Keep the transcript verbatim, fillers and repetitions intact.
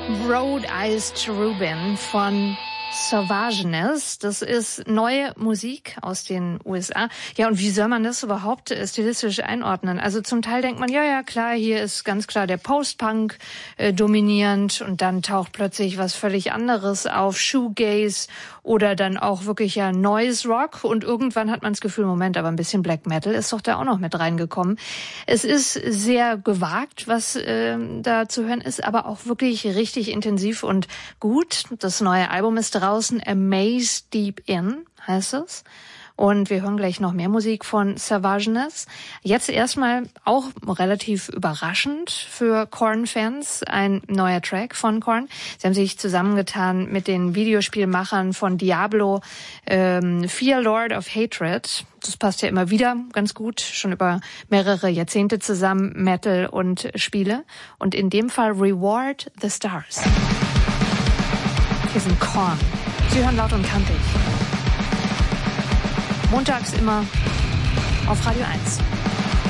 Road-Iced Rubin von Sauvageness. Das ist neue Musik aus den U S A. Ja, und wie soll man das überhaupt stilistisch einordnen? Also zum Teil denkt man, ja, ja, klar, hier ist ganz klar der Post-Punk äh, dominierend und dann taucht plötzlich was völlig anderes auf, Shoegaze oder dann auch wirklich ja Noise Rock und irgendwann hat man das Gefühl, Moment, aber ein bisschen Black Metal ist doch da auch noch mit reingekommen. Es ist sehr gewagt, was äh, da zu hören ist, aber auch wirklich richtig intensiv und gut. Das neue Album ist draußen, Amaze Deep In heißt es. Und wir hören gleich noch mehr Musik von Sauvageness. Jetzt erstmal auch relativ überraschend für Korn-Fans ein neuer Track von Korn. Sie haben sich zusammengetan mit den Videospielmachern von Diablo, ähm, Fear Lord of Hatred. Das passt ja immer wieder ganz gut, schon über mehrere Jahrzehnte zusammen, Metal und Spiele. Und in dem Fall Reward the Stars. Hier sind Korn. Sie hören laut und kantig. Montags immer auf Radio eins.